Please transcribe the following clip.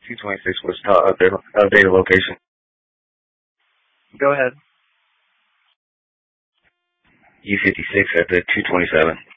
226 was updated location. Go ahead. U56 at the 227.